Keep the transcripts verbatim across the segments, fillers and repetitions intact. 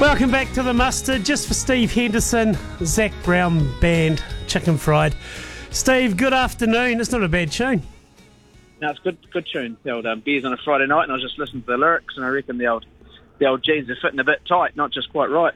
Welcome back to The Mustard, just for Steve Henderson, Zach Brown Band, Chicken Fried. Steve, good afternoon. It's not a bad tune. No, it's good, good tune. The old um, Beers on a Friday night, and I was just listening to the lyrics, and I reckon the old, the old jeans are fitting a bit tight, not just quite right.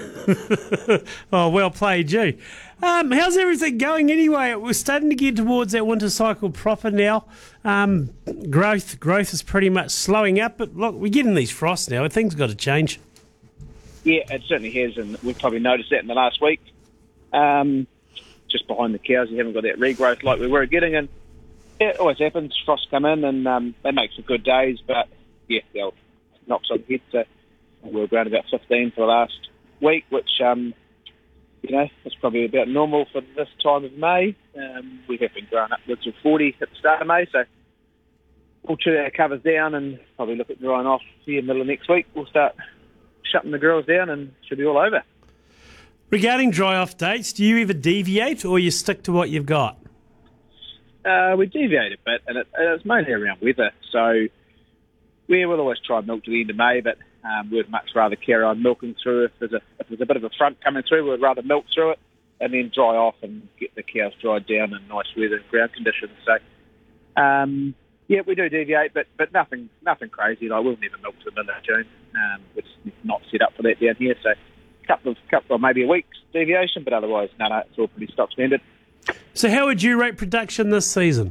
Oh, well played, you. Um, how's everything going anyway? We're starting to get towards that winter cycle proper now. Um, growth, growth is pretty much slowing up, but look, we're getting these frosts now. Things got to change. Yeah, it certainly has, and we've probably noticed that in the last week. Um, just behind the cows, you haven't got that regrowth like we were getting, and yeah, it always happens. Frosts come in, and um, they make some good days, but yeah, they'll knocks on the head. So we were around about fifteen for the last week, which um, you know, is probably about normal for this time of May. Um, we have been growing upwards of forty at the start of May, so we'll chew our covers down and probably look at drying off here middle of next week. We'll start shutting the grills down and should be all over. Regarding dry-off dates, do you ever deviate or you stick to what you've got? Uh, we deviate a bit, and it, it's mainly around weather. So we will always try and milk to the end of May, but um, we'd much rather carry on milking through. If there's, a, if there's a bit of a front coming through, we'd rather milk through it and then dry off and get the cows dried down in nice weather and ground conditions. So, um, yeah, we do deviate, but but nothing nothing crazy. Like, we'll never milk to the middle of June. Um, it's not set up for that down here. So a couple of, couple of maybe a week's deviation, but otherwise, no, no, it's all pretty stock standard. So how would you rate production this season?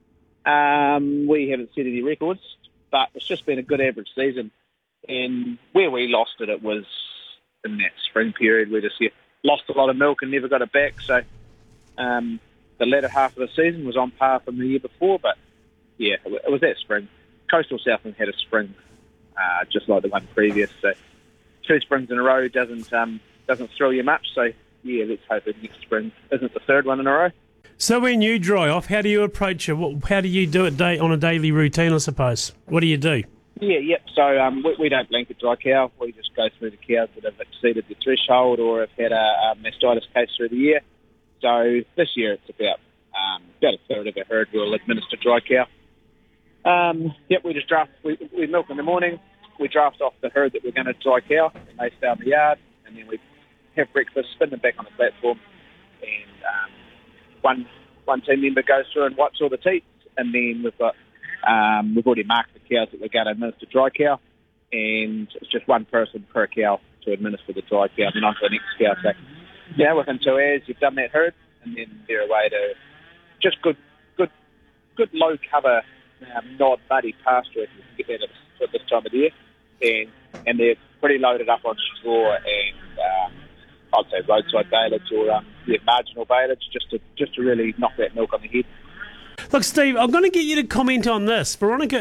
Um, we haven't set any records, but it's just been a good average season. And where we lost it, it was in that spring period. We just yeah, lost a lot of milk and never got it back. So um, the latter half of the season was on par from the year before, but yeah, it was that spring. Coastal Southland had a spring uh, just like the one previous. So two springs in a row doesn't um, doesn't thrill you much. So yeah, let's hope that next spring isn't the third one in a row. So when you dry off, how do you approach it? What, how do you do it day, on a daily routine, I suppose? What do you do? Yeah, yep. So um, we, we don't blanket dry cow. We just go through the cows that have exceeded the threshold or have had a, a mastitis case through the year. So this year it's about um, about a third of a herd will administer dry cow. Um, yep, we just draft. We, we milk in the morning. We draft off the herd that we're going to dry cow, and they stay in the yard, and then we have breakfast, spin them back on the platform, and um, one one team member goes through and wipes all the teats, and then we've got um, we've already marked the cows that we're going to administer dry cow, and it's just one person per cow to administer the dry cow, and then on to the next cow. So yeah, within two hours you've done that herd, and then they're away to just good good good low cover um, nod muddy pasture if you can get that at this, at this time of the year, and and they're pretty loaded up on straw and um, I'd say roadside silage or um, yeah, marginal silage, just to just to really knock that milk on the head. Look, Steve, I'm going to get you to comment on this. Veronica